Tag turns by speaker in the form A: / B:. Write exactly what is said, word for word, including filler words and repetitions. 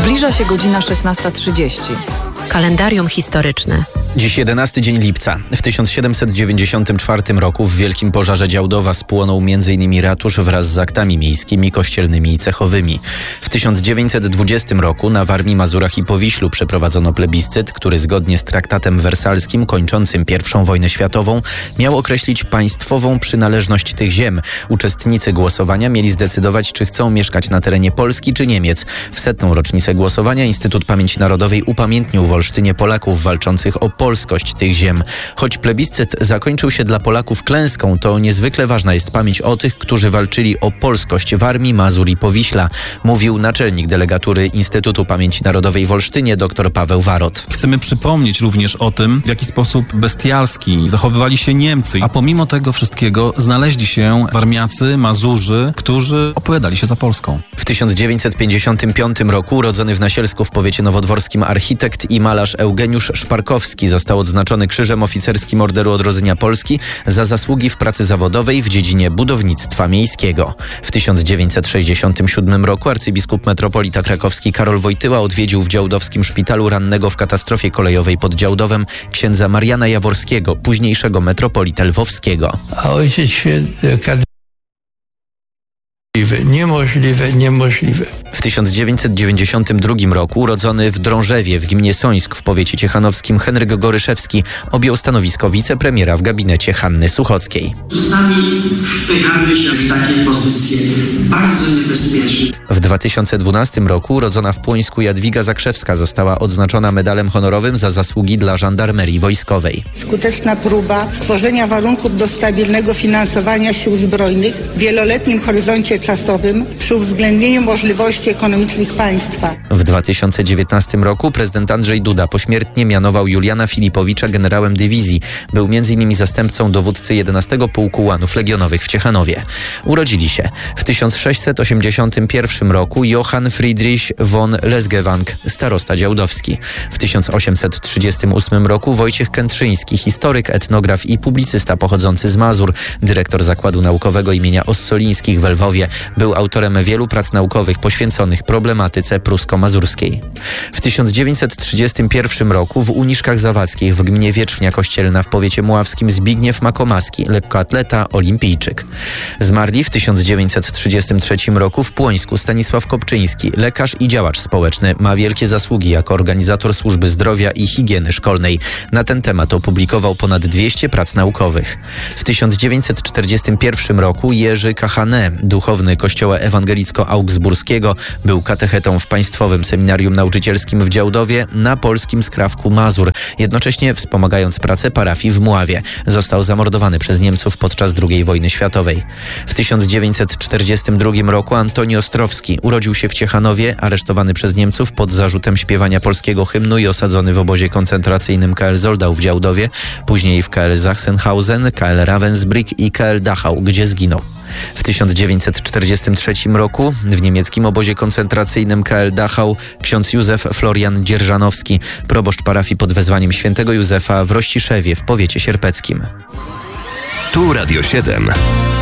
A: Zbliża się godzina szesnasta trzydzieści.
B: Kalendarium historyczne.
C: Dziś jedenasty dzień lipca. W tysiąc siedemset dziewięćdziesiątym czwartym roku w wielkim pożarze Działdowa spłonął między innymi ratusz wraz z aktami miejskimi, kościelnymi i cechowymi. W tysiąc dziewięćset dwudziestym roku na Warmii, Mazurach i Powiślu przeprowadzono plebiscyt, który zgodnie z traktatem wersalskim kończącym pierwszą wojnę światową miał określić państwową przynależność tych ziem. Uczestnicy głosowania mieli zdecydować, czy chcą mieszkać na terenie Polski czy Niemiec. W setną rocznicę głosowania Instytut Pamięci Narodowej upamiętnił w Olsztynie Polaków walczących o polskość tych ziem. Choć plebiscyt zakończył się dla Polaków klęską, to niezwykle ważna jest pamięć o tych, którzy walczyli o polskość Warmii, Mazur i Powiśla, mówił naczelnik delegatury Instytutu Pamięci Narodowej w Olsztynie dr Paweł Warot.
D: Chcemy przypomnieć również o tym, w jaki sposób bestialski zachowywali się Niemcy, a pomimo tego wszystkiego znaleźli się Warmiacy, Mazurzy, którzy opowiadali się za Polską.
C: W tysiąc dziewięćset pięćdziesiątym piątym roku urodzony w Nasielsku w powiecie nowodworskim architekt i malarz Eugeniusz Szparkowski został odznaczony Krzyżem Oficerskim Orderu Odrodzenia Polski za zasługi w pracy zawodowej w dziedzinie budownictwa miejskiego. W tysiąc dziewięćset sześćdziesiątym siódmym roku arcybiskup metropolita krakowski Karol Wojtyła odwiedził w działdowskim szpitalu rannego w katastrofie kolejowej pod Działdowem księdza Mariana Jaworskiego, późniejszego metropolitę lwowskiego.
E: A ojciec święty Niemożliwe, niemożliwe.
C: W tysiąc dziewięćset dziewięćdziesiątym drugim roku urodzony w Drążewie w gminie Sońsk w powiecie ciechanowskim Henryk Goryszewski objął stanowisko wicepremiera w gabinecie Hanny Suchockiej.
F: Czasami wpychamy się w takie pozycje bardzo niebezpieczne.
C: W dwa tysiące dwunastym roku urodzona w Płońsku Jadwiga Zakrzewska została odznaczona medalem honorowym za zasługi dla żandarmerii wojskowej.
G: Skuteczna próba stworzenia warunków do stabilnego finansowania sił zbrojnych w wieloletnim horyzoncie czasowym przy uwzględnieniu możliwości ekonomicznych państwa.
C: W dwa tysiące dziewiętnastym roku prezydent Andrzej Duda pośmiertnie mianował Juliana Filipowicza generałem dywizji. Był między innymi zastępcą dowódcy jedenastego Pułku Łanów Legionowych w Ciechanowie. Urodzili się w tysiąc sześćset osiemdziesiątym pierwszym roku Johann Friedrich von Lesgewang, starosta działdowski. W tysiąc osiemset trzydziestym ósmym roku Wojciech Kętrzyński, historyk, etnograf i publicysta pochodzący z Mazur, dyrektor Zakładu Naukowego imienia Ossolińskich w Lwowie. Był autorem wielu prac naukowych poświęconych problematyce prusko-mazurskiej. W tysiąc dziewięćset trzydziestym pierwszym roku w Uniszkach Zawadzkich w gminie Wierzchnia Kościelna w powiecie muławskim Zbigniew Makomaski, lekkoatleta, olimpijczyk. Zmarli w tysiąc dziewięćset trzydziestym trzecim roku w Płońsku Stanisław Kopczyński, lekarz i działacz społeczny. Ma wielkie zasługi jako organizator służby zdrowia i higieny szkolnej. Na ten temat opublikował ponad dwieście prac naukowych. W tysiąc dziewięćset czterdziestym pierwszym roku Jerzy Kachane, duchowny Kościoła Ewangelicko-Augsburskiego, był katechetą w Państwowym Seminarium Nauczycielskim w Działdowie na polskim skrawku Mazur, jednocześnie wspomagając pracę parafii w Mławie. Został zamordowany przez Niemców podczas drugiej wojny światowej. W tysiąc dziewięćset czterdziestym drugim roku Antoni Ostrowski urodził się w Ciechanowie, aresztowany przez Niemców pod zarzutem śpiewania polskiego hymnu i osadzony w obozie koncentracyjnym K L Zoldau w Działdowie, później w K L Sachsenhausen, K L Ravensbrück i K L Dachau, gdzie zginął. W tysiąc dziewięćset czterdziestym trzecim roku w niemieckim obozie koncentracyjnym K L Dachau ksiądz Józef Florian Dzierżanowski, proboszcz parafii pod wezwaniem świętego Józefa w Rościszewie w powiecie sierpeckim.
H: Tu Radio siedem.